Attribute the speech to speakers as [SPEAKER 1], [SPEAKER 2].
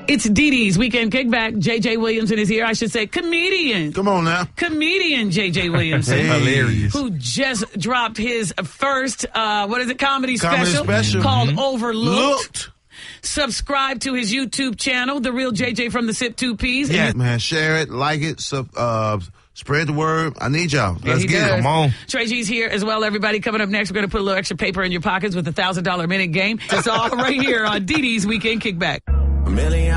[SPEAKER 1] It's Dee Dee's Weekend Kickback. J.J. Williamson is here. I should say comedian.
[SPEAKER 2] Come on now.
[SPEAKER 1] Comedian J.J. Williamson.
[SPEAKER 3] Hilarious.
[SPEAKER 1] Who just dropped his first, comedy special
[SPEAKER 2] special.
[SPEAKER 1] called Overlooked. Subscribe to his YouTube channel, The Real JJ from the Sip 2 Ps.
[SPEAKER 2] Yeah, man. Share it, like it, spread the word. I need y'all.
[SPEAKER 1] Yeah,
[SPEAKER 2] Let's get it.
[SPEAKER 3] Come on.
[SPEAKER 1] Trey G's here as well, everybody. Coming up next, we're going to put a little extra paper in your pockets with the $1,000 minute game. That's all right here on Dee Dee's Weekend Kickback.